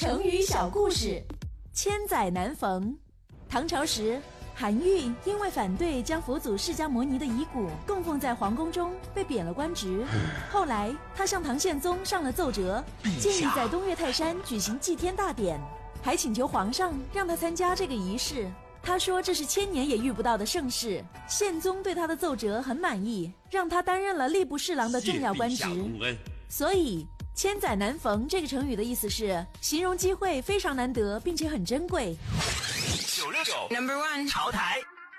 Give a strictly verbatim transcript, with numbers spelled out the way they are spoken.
成语小故事，千载难逢。唐朝时，韩愈因为反对将佛祖释迦牟尼的遗骨供奉在皇宫中，被贬了官职。后来他向唐宪宗上了奏折，建议在东岳泰山举行祭天大典，还请求皇上让他参加这个仪式。他说这是千年也遇不到的盛事。宪宗对他的奏折很满意，让他担任了吏部侍郎的重要官职。所以千载难逢这个成语的意思是形容机会非常难得，并且很珍贵。 九六九 Number One 潮台。